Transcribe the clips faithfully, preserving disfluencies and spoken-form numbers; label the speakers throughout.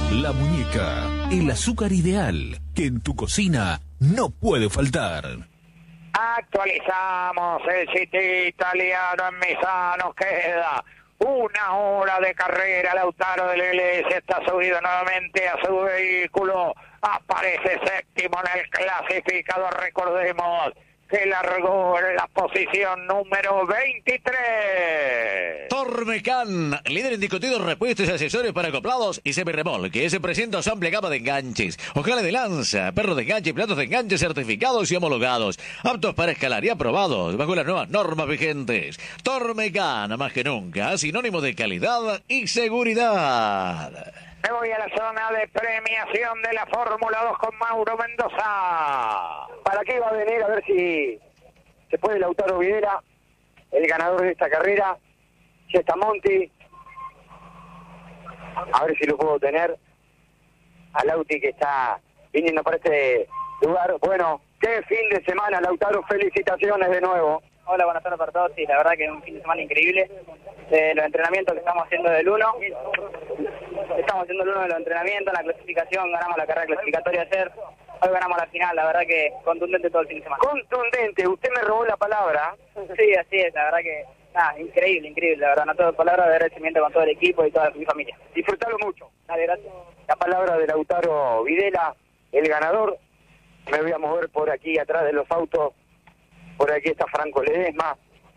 Speaker 1: La Muñeca, el azúcar ideal que en tu cocina no puede faltar.
Speaker 2: Actualizamos el sitio italiano en Misa. Nos queda una hora de carrera. Lautaro de la Iglesia está subido nuevamente a su vehículo. Aparece séptimo en el clasificador. Recordemos que largó en la posición número veintitrés.
Speaker 3: Tormecan, líder indiscutido en repuestos y accesorios para acoplados y semirremolque. Se presenta su amplia gama de enganches, ojales de lanza, perros de enganche y platos de enganche certificados y homologados, aptos para escalar y aprobados bajo las nuevas normas vigentes. Tormecan, más que nunca, sinónimo de calidad y seguridad.
Speaker 2: Me voy a la zona de premiación de la Fórmula dos con Mauro Mendoza.
Speaker 4: ¿Para qué va a venir? A ver si se puede Lautaro Videla, el ganador de esta carrera. Ya está Monti. A ver si lo puedo tener. A Lauti que está viniendo para este lugar. Bueno, qué fin de semana, Lautaro. Felicitaciones de nuevo.
Speaker 5: Hola, buenas tardes para todos. Sí, la verdad que es un fin de semana increíble. De los entrenamientos que estamos haciendo del uno. Estamos haciendo el uno de los entrenamientos, la clasificación, ganamos la carrera clasificatoria ayer. Hoy ganamos la final, la verdad que contundente todo el fin de semana.
Speaker 4: Contundente, usted me robó la palabra.
Speaker 5: Sí, así es, la verdad que, nada, increíble, increíble, la verdad, no tengo palabras de agradecimiento con todo el equipo y toda mi familia.
Speaker 4: Disfrutalo mucho.
Speaker 5: Dale, gracias.
Speaker 4: La palabra de Lautaro Videla, el ganador. Me voy a mover por aquí atrás de los autos. Por aquí está Franco Ledesma.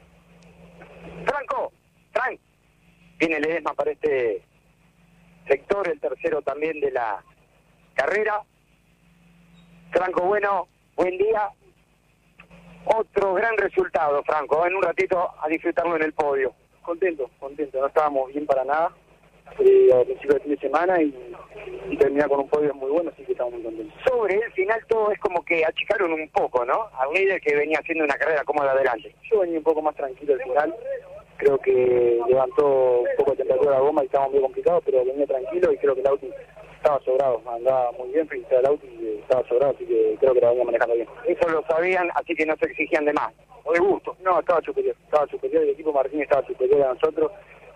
Speaker 4: Franco, Frank. Viene Ledesma para este sector, el tercero también de la carrera. Franco, bueno, buen día. Otro gran resultado, Franco. En un ratito a disfrutarlo en el podio.
Speaker 6: Contento, contento. No estábamos bien para nada eh, al principio del fin de semana y, y terminar con un podio muy bueno, así que estamos muy contentos.
Speaker 4: Sobre el final todo es como que achicaron un poco, ¿no? A un líder que venía haciendo una carrera cómoda adelante.
Speaker 6: Yo venía un poco más tranquilo al final. Creo que levantó un poco de temperatura la goma y estábamos muy complicados, pero venía tranquilo y creo que el Auti estaba sobrado. Andaba muy bien frente al Auti y estaba sobrado, así que creo que lo venía manejando bien.
Speaker 4: Eso lo sabían, así que no se exigían de más, o de gusto.
Speaker 6: No, estaba superior, estaba superior, el equipo Martín estaba superior a nosotros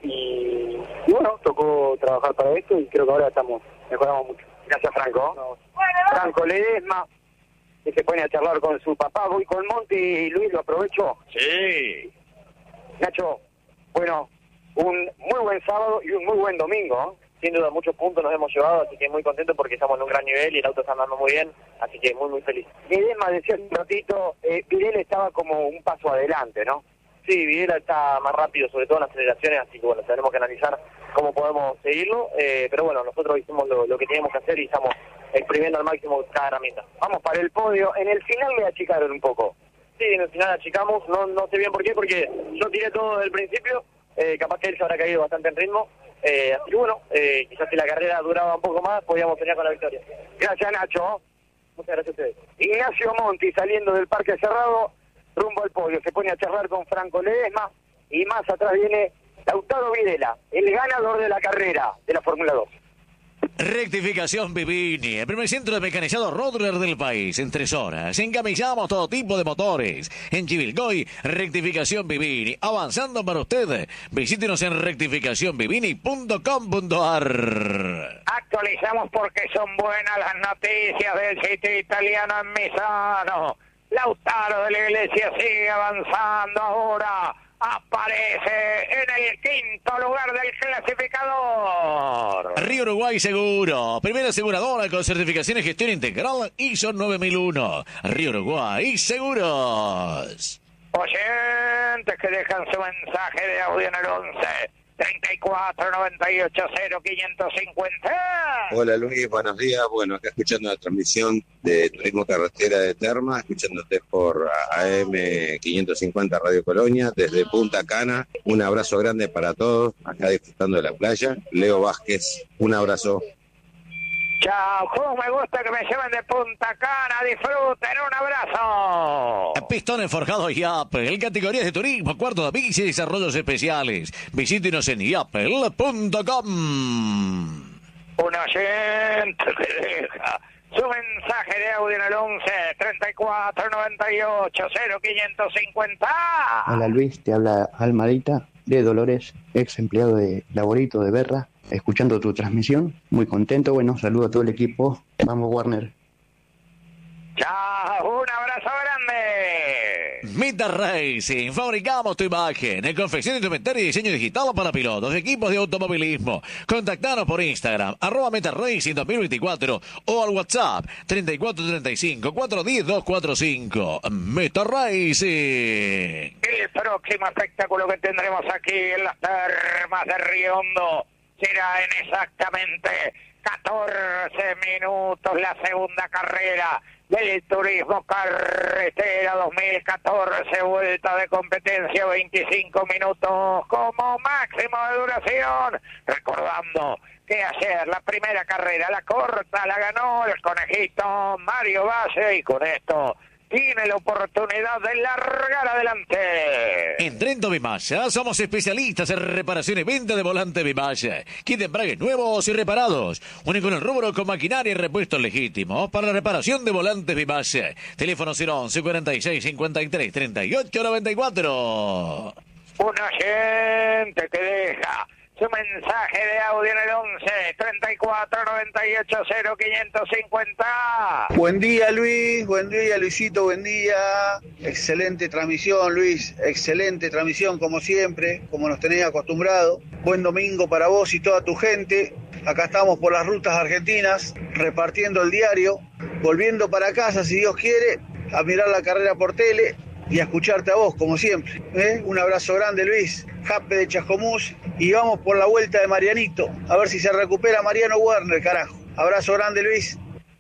Speaker 6: y, y bueno, tocó trabajar para esto y creo que ahora estamos, mejoramos mucho.
Speaker 4: Gracias, Franco.
Speaker 6: No.
Speaker 4: Franco Ledesma, que se pone a charlar con su papá. Voy con Monti y Luis, ¿lo aprovecho?
Speaker 2: Sí.
Speaker 4: Nacho, bueno, un muy buen sábado y un muy buen domingo.
Speaker 5: Sin duda, muchos puntos nos hemos llevado, así que muy contento porque estamos en un gran nivel y el auto está andando muy bien, así que muy, muy feliz.
Speaker 4: Ledesma decía un ratito, eh, Videla estaba como un paso adelante, ¿no?
Speaker 5: Sí, Videla está más rápido, sobre todo en las aceleraciones, así que bueno, tenemos que analizar cómo podemos seguirlo, eh, pero bueno, nosotros hicimos lo, lo que teníamos que hacer y estamos exprimiendo al máximo cada herramienta.
Speaker 4: Vamos para el podio. En el final me achicaron un poco.
Speaker 5: Sí, en el final achicamos, no, no sé bien por qué, porque yo tiré todo desde el principio, eh, capaz que él se habrá caído bastante en ritmo, eh, así que bueno, eh, quizás si la carrera duraba un poco más, podíamos pelear con la victoria.
Speaker 4: Gracias, Nacho.
Speaker 5: Muchas gracias a ustedes.
Speaker 4: Ignacio Monti saliendo del Parque Cerrado, rumbo al podio, se pone a charlar con Franco Ledesma y más atrás viene Lautaro Videla, el ganador de la carrera de la Fórmula dos.
Speaker 3: Rectificación Vivini, el primer centro de mecanizado roller del país. En tres horas encamillamos todo tipo de motores. En Chivilcoy, Rectificación Vivini. Avanzando para usted. Visítenos en rectificación vivini punto com punto a r.
Speaker 2: Actualizamos porque son buenas las noticias del sitio italiano en Misano. Lautaro de la Iglesia sigue avanzando ahora. Aparece en el quinto lugar del clasificador.
Speaker 3: Río Uruguay Seguro, primera aseguradora con certificación y gestión integral I S O nueve mil uno. Río Uruguay Seguros.
Speaker 2: Oyentes que dejan su mensaje de audio en el once treinta y cuatro noventa y ocho cero quinientos cincuenta.
Speaker 7: Hola Luis, buenos días. Bueno, acá escuchando la transmisión de Turismo Carretera de Terma, escuchándote por A M quinientos cincuenta Radio Colonia, desde Punta Cana. Un abrazo grande para todos, acá disfrutando de la playa. Leo Vázquez, un abrazo.
Speaker 2: Chao, cómo me gusta que me lleven de Punta Cana, disfruten, un abrazo.
Speaker 3: Pistones forjados Yapel, categorías de turismo, cuarto de bici y desarrollos especiales. Visítenos en yapel punto com.
Speaker 2: Un oyente que deja su mensaje de audio en el once treinta y cuatro noventa y ocho cero quinientos cincuenta.
Speaker 8: Hola Luis, te habla Almadita. de Dolores, ex empleado de Laborito de Berra, escuchando tu transmisión, muy contento, bueno, saludo a todo el equipo, vamos Warner.
Speaker 2: Chao, un abrazo grande.
Speaker 3: Mita Racing, fabricamos tu imagen en confección, indumentaria y diseño digital para pilotos, equipos de automovilismo. Contactanos por Instagram, arroba Mita Racing dos mil veinticuatro o al WhatsApp treinta y cuatro treinta y cinco, cuatrocientos diez, doscientos cuarenta y cinco. Mita Racing.
Speaker 2: El próximo espectáculo que tendremos aquí en las termas de Río Hondo será en exactamente catorce minutos la segunda carrera del Turismo Carretera dos mil catorce, vuelta de competencia, veinticinco minutos como máximo de duración. Recordando que ayer la primera carrera, la corta, la ganó el conejito Mario Valle y con esto tiene la oportunidad de largar adelante.
Speaker 3: En Trento Bimalla somos especialistas en reparación y venta de volante Bimalla. Kit de embragues nuevos y reparados. Único en el rubro con maquinaria y repuestos legítimos para la reparación de volantes Bimalla. Teléfono cero once, cuarenta y seis, cincuenta y tres, treinta y ocho, noventa y cuatro.
Speaker 2: Un oyente que deja su mensaje de audio en el once, treinta y cuatro, noventa y ocho, cero, quinientos cincuenta.
Speaker 9: Buen día, Luis. Buen día, Luisito. Buen día. Excelente transmisión, Luis. Excelente transmisión, como siempre, como nos tenéis acostumbrado. Buen domingo para vos y toda tu gente. Acá estamos por las rutas argentinas, repartiendo el diario, volviendo para casa, si Dios quiere, a mirar la carrera por tele y a escucharte a vos, como siempre. ¿eh? Un abrazo grande, Luis. Jape de Chascomús. Y vamos por la vuelta de Marianito. A ver si se recupera Mariano Werner, carajo. Abrazo grande, Luis.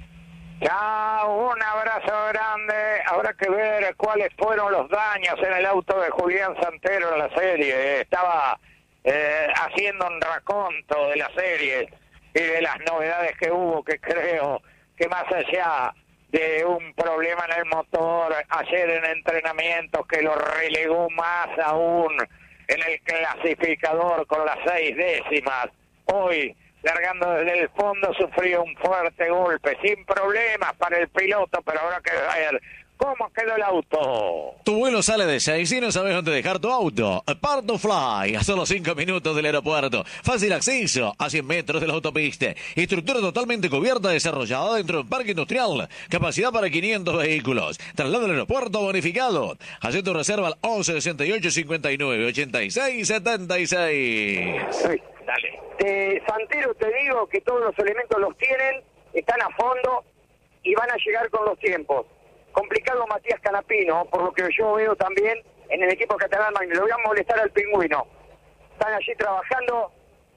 Speaker 2: Chao, un abrazo grande. Habrá que ver cuáles fueron los daños en el auto de Julián Santero en la serie. Estaba eh, haciendo un raconto de la serie y de las novedades que hubo, que creo que más allá de un problema en el motor ayer en entrenamientos que lo relegó más aún en el clasificador con las seis décimas, hoy largando desde el fondo sufrió un fuerte golpe sin problemas para el piloto, pero habrá que ver cómo quedó el auto.
Speaker 3: Tu vuelo sale de seis y no sabes dónde dejar tu auto. Part to Fly, a solo cinco minutos del aeropuerto. Fácil acceso a cien metros de la autopista. Estructura totalmente cubierta, desarrollada dentro de un parque industrial. Capacidad para quinientos vehículos. Traslado al aeropuerto bonificado. Haz tu reserva al once, sesenta y ocho, cincuenta y nueve, ochenta y seis, setenta y seis.
Speaker 4: Sí, dale. De Santero te digo que todos los elementos los tienen, están a fondo y van a llegar con los tiempos. Complicado Matías Canapino, por lo que yo veo también en el equipo catalán. Le voy a molestar al Pingüino. Están allí trabajando.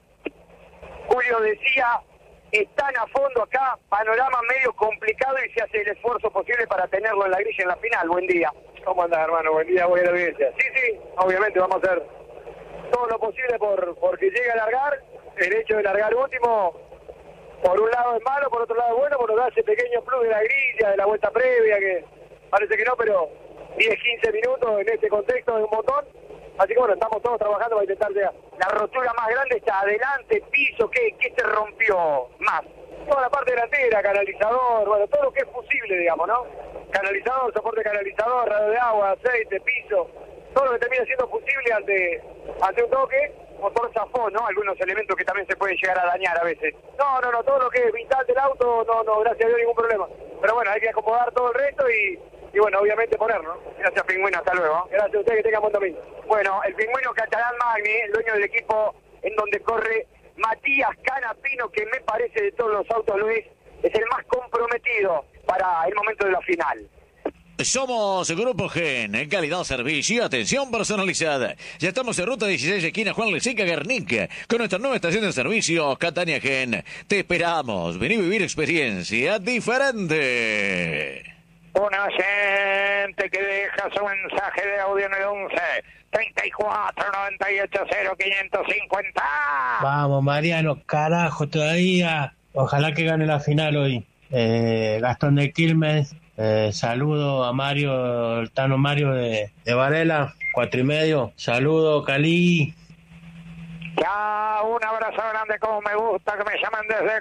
Speaker 4: Julio decía, están a fondo acá, panorama medio complicado y se hace el esfuerzo posible para tenerlo en la grilla en la final. Buen día.
Speaker 6: ¿Cómo andás, hermano? Buen día, buena audiencia. Sí, sí, obviamente vamos a hacer todo lo posible por porque llegue a largar. El hecho de largar último, por un lado es malo, por otro lado es bueno, porque nos da ese pequeño plus de la grilla, de la vuelta previa, que parece que no, pero diez, quince minutos en este contexto de un montón. Así que bueno, estamos todos trabajando para intentar llegar.
Speaker 4: La rotura más grande está adelante, piso, ¿qué, qué se rompió más?
Speaker 6: Toda la parte delantera, canalizador, bueno, todo lo que es posible, digamos, ¿no? Canalizador, soporte canalizador, radio de agua, aceite, piso, todo lo que termina siendo fusible ante, ante un toque.
Speaker 4: Motor zafó, ¿no? Algunos elementos que también se pueden llegar a dañar a veces.
Speaker 6: No, no, no, todo lo que es vital del auto, no, no, gracias a Dios ningún problema. Pero bueno, hay que acomodar todo el resto y, y bueno, obviamente ponerlo.
Speaker 4: Gracias, Pingüino, hasta luego.
Speaker 6: Gracias a usted, que tenga buen domingo.
Speaker 4: Bueno, el Pingüino Catalán Magni, el dueño del equipo en donde corre Matías Canapino, que me parece de todos los autos, Luis, es el más comprometido para el momento de la final.
Speaker 3: Somos Grupo Gen, en calidad, servicio y atención personalizada. Ya estamos en ruta dieciséis, esquina Juan Lezica, Guernica, con nuestra nueva estación de servicio, Catania Gen. Te esperamos, vení a vivir experiencia diferente.
Speaker 2: Un oyente que deja su mensaje de audio en el once, treinta y cuatro, noventa y ocho, cero, quinientos cincuenta.
Speaker 10: Vamos, Mariano, carajo, todavía. Ojalá que gane la final hoy. Eh, Gastón de Quilmes. Eh, saludo a Mario, el Tano Mario de, de Varela, cuatro y medio. Saludo, Cali.
Speaker 2: Chao, un abrazo grande, como me gusta que me llamen desde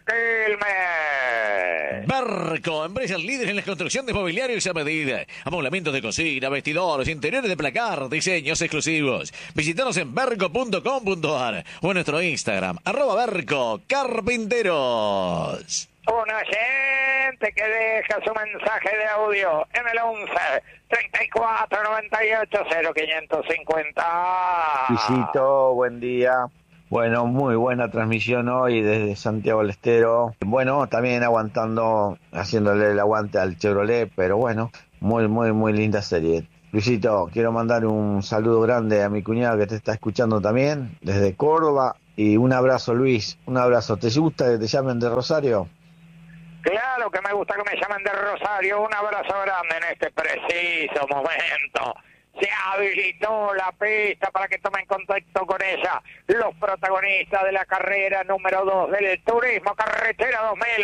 Speaker 2: Quilmes.
Speaker 3: Berco, empresa líder en la construcción de mobiliarios a medida. Amoblamientos de cocina, vestidores, interiores de placar, diseños exclusivos. Visítanos en berco punto com punto ar o en nuestro Instagram, arroba Berco Carpinteros.
Speaker 2: Un oyente que deja su mensaje de audio en el once, treinta y cuatro, noventa y ocho, cero quinientos cincuenta.
Speaker 11: Luisito, buen día. Bueno, muy buena transmisión hoy desde Santiago del Estero. Bueno, también aguantando, haciéndole el aguante al Chevrolet, pero bueno, muy, muy, muy linda serie. Luisito, quiero mandar un saludo grande a mi cuñado que te está escuchando también, desde Córdoba. Y un abrazo, Luis, un abrazo. ¿Te gusta que te llamen de Rosario?
Speaker 2: Claro que me gusta que me llamen de Rosario. Un abrazo grande en este preciso momento. Se habilitó la pista para que tomen contacto con ella los protagonistas de la carrera número dos del Turismo Carretera dos mil.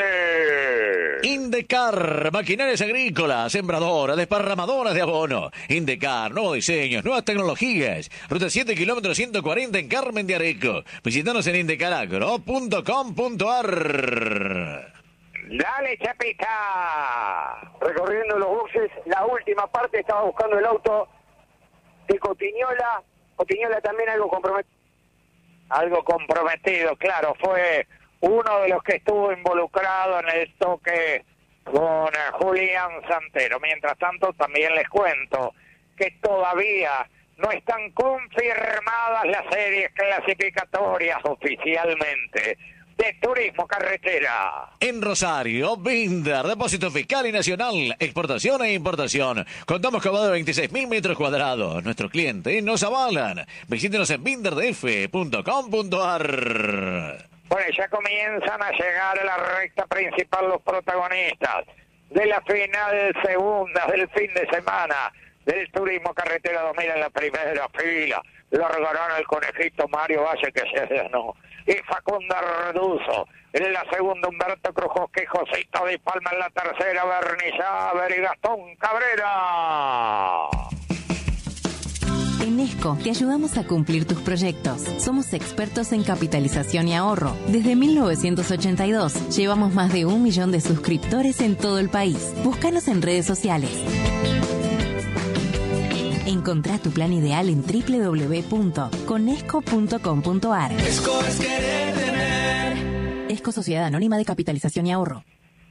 Speaker 3: Indecar, maquinarias agrícolas, sembradoras, desparramadoras de abono. Indecar, nuevos diseños, nuevas tecnologías. Ruta siete, kilómetros ciento cuarenta en Carmen de Areco. Visítanos en indecaragro punto com punto ar.
Speaker 2: Dale, Chapita.
Speaker 4: Recorriendo los boxes, la última parte estaba buscando el auto de Cotiñola. Cotiñola también algo comprometido.
Speaker 2: Algo comprometido, claro. Fue uno de los que estuvo involucrado en el toque con Julián Santero. Mientras tanto, también les cuento que todavía no están confirmadas las series clasificatorias oficialmente de Turismo Carretera.
Speaker 3: En Rosario, Binder, depósito fiscal y nacional, exportación e importación. Contamos con más de veintiséis mil metros cuadrados. Nuestros clientes nos avalan. Visítenos en binder d f punto com punto ar.
Speaker 2: Bueno, ya comienzan a llegar a la recta principal los protagonistas de la final segunda del fin de semana del Turismo Carretera dos mil en la primera fila. Largarán el conejito Mario Valle, que se ganó, y Facundo Reduzo. En la segunda, Humberto Crujosque, Josito de Palma. En la tercera, Bernie Saber y Gastón Cabrera.
Speaker 12: En Esco te ayudamos a cumplir tus proyectos. Somos expertos en capitalización y ahorro. Desde mil novecientos ochenta y dos llevamos más de un millón de suscriptores en todo el país. Búscanos en redes sociales. Encontrá tu plan ideal en doble u doble u doble u punto conesco punto com punto ar.
Speaker 13: Esco es querer tener.
Speaker 12: Esco Sociedad Anónima de Capitalización y Ahorro.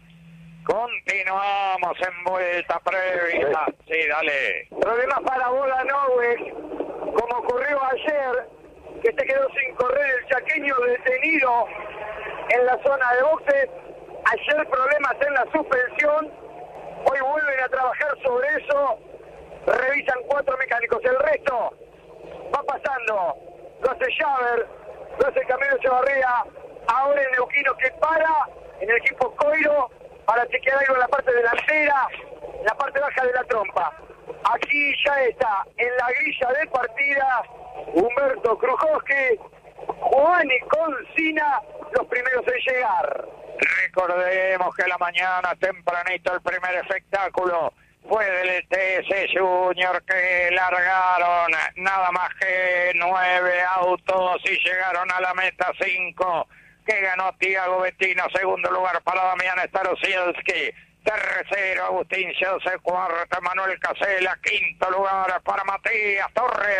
Speaker 2: Continuamos en vuelta previa. Sí, dale.
Speaker 4: Problemas para Bola Noue, como ocurrió ayer, que se quedó sin correr el chaqueño detenido en la zona de boxes. Ayer problemas en la suspensión. Hoy vuelven a trabajar sobre eso. Revisan cuatro mecánicos. El resto va pasando. Lo hace Javer, lo hace Camilo Echevarría. Ahora el neuquino que para en el equipo Coiro para chequear algo en la parte delantera, en la parte baja de la trompa. Aquí ya está en la grilla de partida Humberto Crujosque, Juan y Concina, los primeros en llegar.
Speaker 2: Recordemos que la mañana tempranito el primer espectáculo fue del T S Junior, que largaron nada más que nueve autos y llegaron a la meta cinco, que ganó Tiago Bettino. Segundo lugar para Damián Starosielski. Tercero, Agustín Jose. Cuarto, Manuel Casela. Quinto lugar para Matías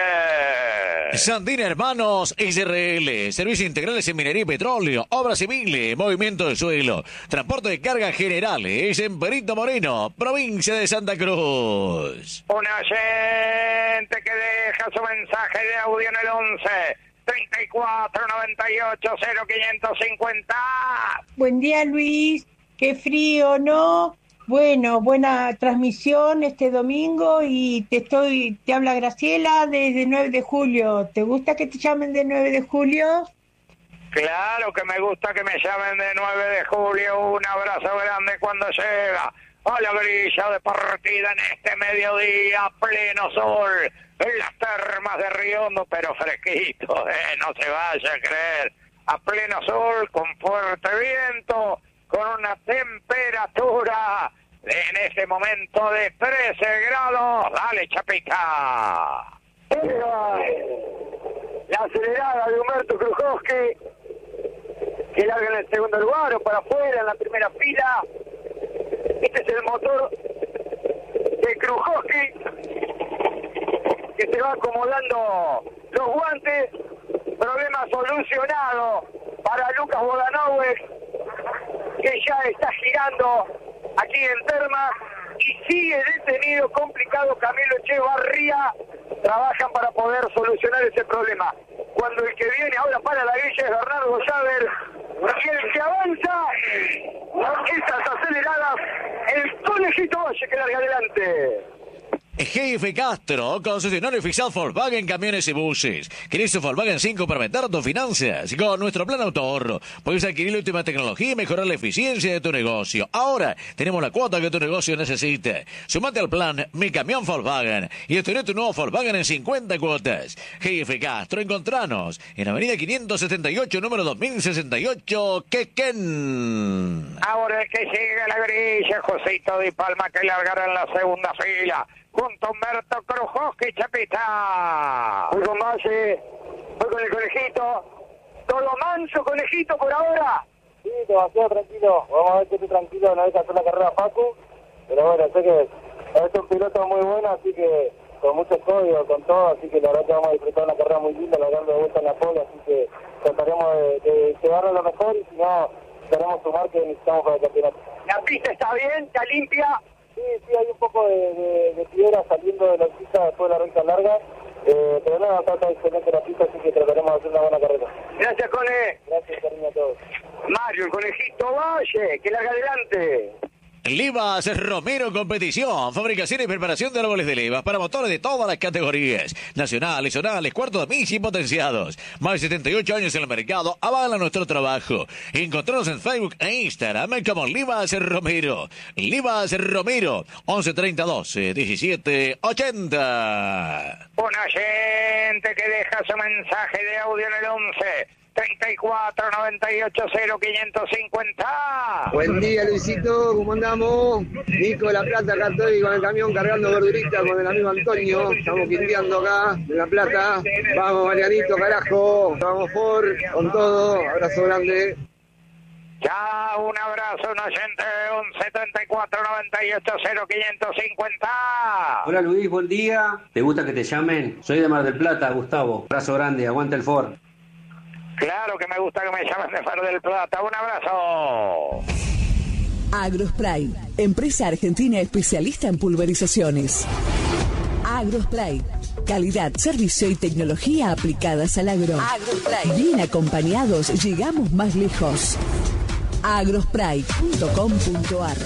Speaker 2: Torres.
Speaker 3: Sandina Hermanos S R L. Servicios integrales en minería y petróleo. Obras civiles. Movimiento de suelo. Transporte de cargas generales. En Perito Moreno, provincia de Santa Cruz.
Speaker 2: Un oyente que deja su mensaje de audio en el once, treinta y cuatro, noventa y ocho, cero quinientos cincuenta.
Speaker 14: Buen día, Luis. Qué frío, ¿no? Bueno, buena transmisión este domingo y te estoy, te habla Graciela desde nueve de julio. ¿Te gusta que te llamen de nueve de julio?
Speaker 2: Claro que me gusta que me llamen de nueve de julio. Un abrazo grande cuando llega a la grilla de partida en este mediodía, pleno sol, en las termas de Riondo, pero fresquito, eh, no se vaya a creer. A pleno sol, con fuerte viento, con una temperatura en este momento de trece grados. Dale, Chapita.
Speaker 4: La acelerada de Humberto Krujowski, que larga en el segundo lugar o para afuera en la primera fila. Este es el motor de Krujowski, que se va acomodando los guantes. Problema solucionado para Lucas Bodanowicz, que ya está girando aquí en Termas, y sigue detenido, complicado Camilo Echevarría. Trabajan para poder solucionar ese problema. Cuando el que viene ahora para la guilla es Bernardo Llaver, y el que avanza, esas aceleradas, el Conejito Valle que larga adelante.
Speaker 3: G F Castro, concesionario oficial Volkswagen Camiones y Buses. ¿Querés un Volkswagen cinco para aumentar tus finanzas? Con nuestro plan autoahorro puedes adquirir la última tecnología y mejorar la eficiencia de tu negocio. Ahora tenemos la cuota que tu negocio necesita. Sumate al plan Mi Camión Volkswagen y obtener tu nuevo Volkswagen en cincuenta cuotas. G F Castro, encontranos en Avenida quinientos setenta y ocho, número dos mil sesenta y ocho, Quequén.
Speaker 2: Ahora el que llega a la grilla, Josito Di Palma, que largará en la segunda fila. Junto a Humberto Krujowski, Chapita.
Speaker 4: Voy con Valle, voy con el Conejito. Todo manso, Conejito, por ahora.
Speaker 6: Sí, demasiado tranquilo. Vamos a ver que estoy tranquilo una vez que hacer la carrera Facu. Pero bueno, sé que es un piloto muy bueno, así que con mucho código, con todo. Así que la verdad que vamos a disfrutar una carrera muy linda, largando de vuelta en la pole. Así que trataremos de, de llevarlo lo mejor y si no, esperamos sumar que necesitamos para el campeonato.
Speaker 4: La pista está bien, está limpia.
Speaker 6: Sí, sí, hay un poco de, de, de piedra saliendo de la pista después de la recta larga, eh, pero nada, no, está excelente la pista, así que trataremos de hacer una buena carrera.
Speaker 4: Gracias, Cone.
Speaker 6: Gracias, cariño a todos.
Speaker 4: Mario, el Conejito Valle, que larga adelante.
Speaker 3: Livas Romero Competición, fabricación y preparación de árboles de levas para motores de todas las categorías, nacionales, zonales, cuartos de mil y potenciados. Más de setenta y ocho años en el mercado avalan nuestro trabajo. Encontrarnos en Facebook e Instagram como Livas Romero. Livas Romero, once treinta doce diecisiete ochenta.
Speaker 2: Un oyente que deja su mensaje de audio en el once treinta y cuatro noventa y ocho cero quinientos cincuenta.
Speaker 15: Buen día, Luisito, ¿cómo andamos? Nico de La Plata, acá estoy con el camión cargando verdurita con el amigo Antonio. Estamos quinteando acá en La Plata. Vamos, Marianito, carajo. Vamos por, con todo. Abrazo grande.
Speaker 2: Ya, un abrazo, un oyente once treinta y cuatro noventa y ocho cero quinientos cincuenta.
Speaker 16: Hola Luis, buen día. ¿Te gusta que te llamen? Soy de Mar del Plata, Gustavo. Abrazo grande, aguanta el Ford.
Speaker 2: Claro que me gusta que me llamen de Mar del Plata. Un abrazo.
Speaker 17: Agrospray, empresa argentina especialista en pulverizaciones. Agrospray, calidad, servicio y tecnología aplicadas al agro. Agrospray. Bien acompañados, llegamos más lejos. agrospray punto com punto ar.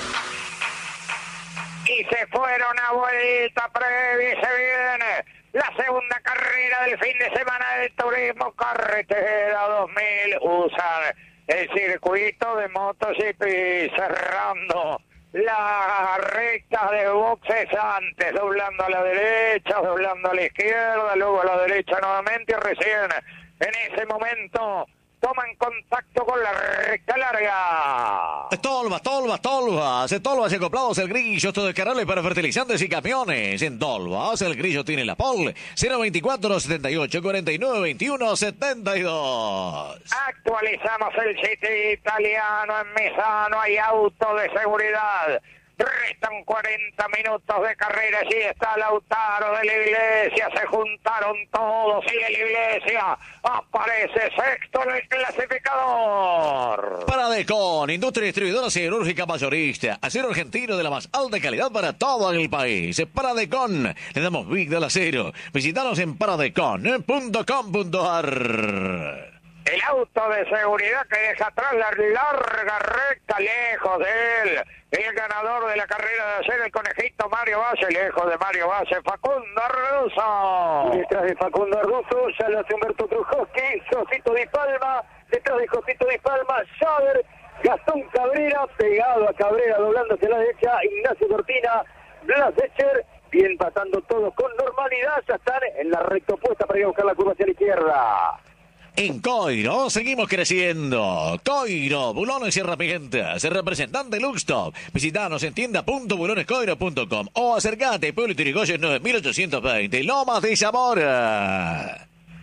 Speaker 2: Y se fueron a vuelta previa y se viene la segunda carrera del fin de semana del Turismo Carretera dos mil. Usan el circuito de MotoGP cerrando la recta de boxes antes, doblando a la derecha, doblando a la izquierda, luego a la derecha nuevamente y recién en ese momento toman contacto con la recta larga.
Speaker 3: Tolvas, Tolvas, Tolvas. Tolvas y acoplados el grillo, todo descargable para fertilizantes y camiones. En Tolvas el grillo tiene la pole cero veinticuatro setenta y ocho cuarenta y nueve veintiuno setenta y dos.
Speaker 2: Actualizamos el sitio italiano en Misano, hay auto de seguridad. Restan cuarenta minutos de carrera. Allí está Lautaro de la Iglesia. Se juntaron todos. Sigue la Iglesia. Aparece sexto en el clasificador.
Speaker 3: Paradecon, industria distribuidora siderúrgica mayorista. Acero argentino de la más alta calidad para todo el país. Paradecon, le damos vida al acero. Visítanos en paradecon punto com punto ar.
Speaker 2: El auto de seguridad que deja atrás la larga recta, lejos de él. El ganador de la carrera de ayer, el Conejito Mario Valle, lejos de Mario Valle, Facundo Arduzo.
Speaker 4: Detrás de Facundo Arduzo, ya lo hace Humberto Krujowski, Josito Di Palma, detrás de Josito Di Palma, Llaver, Gastón Cabrera, pegado a Cabrera, doblando hacia la derecha, Ignacio Cortina, Blas Echer, bien pasando todos con normalidad, ya están en la recta opuesta para ir a buscar la curva hacia la izquierda.
Speaker 3: En Coiro seguimos creciendo. Coiro, bulones y herramientas. Representante Luxtop. Visitanos en tienda punto bulones coiro punto com o acercate Pueblo Tirigoyen nueve mil ochocientos veinte, Lomas de Zamora.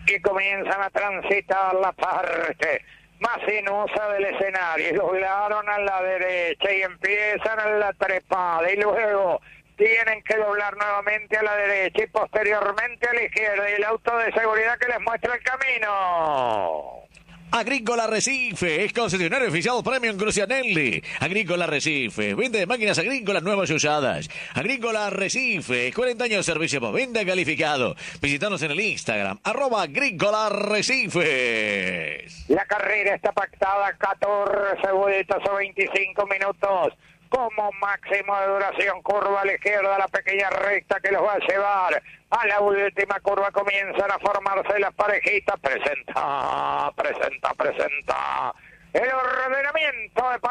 Speaker 2: y comienzan a transitar la parte más sinuosa del escenario. Y doblaron a la derecha y empiezan a la trepada y luego tienen que doblar nuevamente a la derecha y posteriormente a la izquierda, y el auto de seguridad que les muestra el camino.
Speaker 3: Agrícola Recife es concesionario oficial Premium Crucianelli. Agrícola Recife, venta de máquinas agrícolas nuevas y usadas. Agrícola Recife, cuarenta años de servicio por venta calificado. Visítanos en el Instagram, arroba Agrícola Recife.
Speaker 2: La carrera está pactada catorce vueltas o veinticinco minutos. Como máximo de duración, curva a la izquierda, la pequeña recta que los va a llevar a la última curva. Comienzan a formarse las parejitas. Presenta, presenta, presenta el ordenamiento de